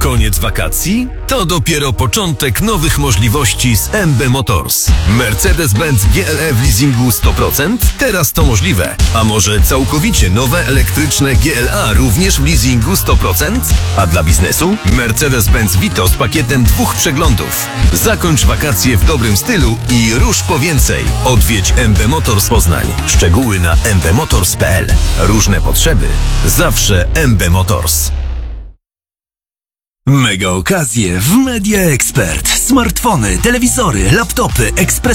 Koniec wakacji? To dopiero początek nowych możliwości z MB Motors. Mercedes-Benz GLE w leasingu 100%? Teraz to możliwe. A może całkowicie nowe elektryczne GLA również w leasingu 100%? A dla biznesu? Mercedes-Benz Vito z pakietem 2 przeglądów. Zakończ wakacje w dobrym stylu i rusz po więcej. Odwiedź MB Motors Poznań. Szczegóły na mbmotors.pl. Różne potrzeby. Zawsze MB Motors. Mega okazje w Media Expert. Smartfony, telewizory, laptopy, ekspres